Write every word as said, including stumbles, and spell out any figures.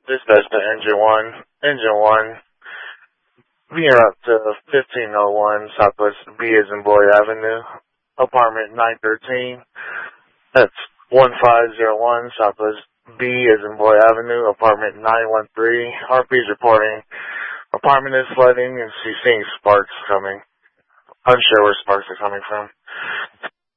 Dispatch to engine one. Engine one. We are up to fifteen oh one Southwest B as in Boy Avenue, apartment nine thirteen. That's one five zero one Southwest B as in Boy Avenue, apartment nine one three. R P's reporting. Apartment is flooding and she's seeing sparks coming. Unsure where sparks are coming from.